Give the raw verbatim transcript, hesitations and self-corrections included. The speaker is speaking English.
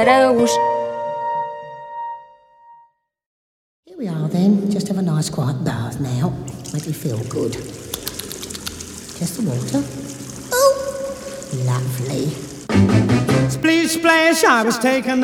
Rose. Here we are then, just have a nice quiet bath now. Make you feel good. Just the water. Oh, lovely. Splish splash, I was taken